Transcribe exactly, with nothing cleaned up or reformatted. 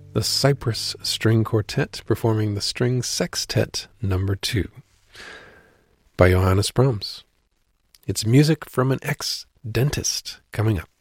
the Cypress String Quartet performing the String Sextet number two by Johannes Brahms. It's music from an ex-dentist coming up.